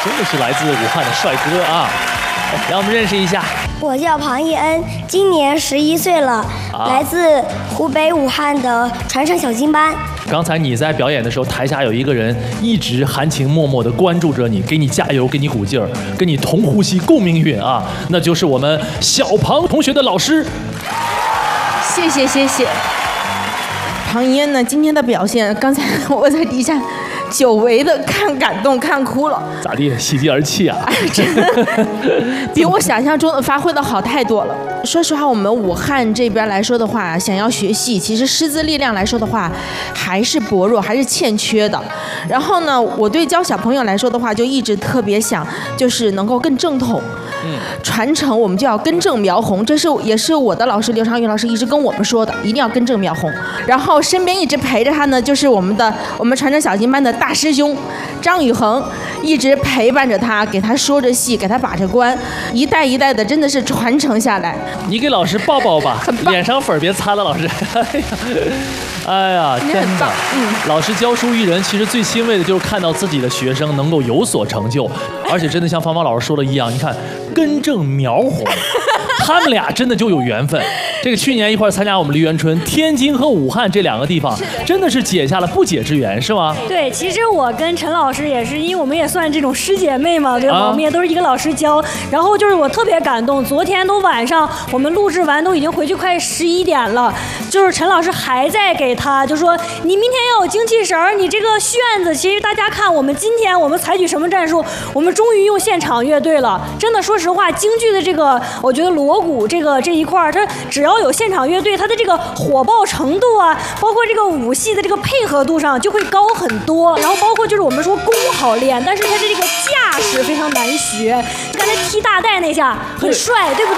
真的是来自武汉的帅哥啊！让我们认识一下。 我叫庞一恩，今年11岁了，来自湖北武汉的传承小金班。 刚才你在表演的时候，台下有一个人一直含情脉脉地关注着你，给你加油，给你鼓劲儿，跟你同呼吸共命运啊！那就是我们小庞同学的老师。 谢谢谢谢。庞一恩呢，今天的表现，刚才我在底下久违的看感动看哭了。 咋地？喜极而泣啊！ 哎，真的比我想象中的发挥的好太多了。说实话，我们武汉这边来说的话，想要学戏，其实师资力量来说的话，还是薄弱，还是欠缺的。然后呢，我对教小朋友来说的话，就一直特别想，就是能够更正统。传承我们就要根正苗红，这是也是我的老师刘长宇老师一直跟我们说的，一定要根正苗红。然后身边一直陪着他呢，就是我们传承小金班的大师兄张宇恒，一直陪伴着他，给他说着戏，给他把着关，一代一代的真的是传承下来。 你给老师抱抱吧，脸上粉别擦了，老师。哎呀，真的，老师教书育人，其实最欣慰的就是看到自己的学生能够有所成就，而且真的像芳芳老师说的一样，你看根正苗红，他们俩真的就有缘分。这个去年一块参加我们梨园春，天津和武汉这2个地方，真的是结下了不解之缘，是吗？ 对，其实我跟陈老师也是，因为我们也算这种师姐妹嘛，对吧？我们也都是一个老师教。然后就是我特别感动，昨天都晚上我们录制完都已经回去快11点了，就是陈老师还在给他就说你明天要有精气神儿，你这个旋子，其实大家看我们今天我们采取什么战术，我们终于用现场乐队了。真的，说实话，京剧的这个，我觉得锣鼓这一块，它只要有现场乐队，它的这个火爆程度啊，包括这个武戏的这个配合度上就会高很多。然后包括就是我们说功好练，但是它的这个架势非常难学。刚才踢大带那下很帅，对不对？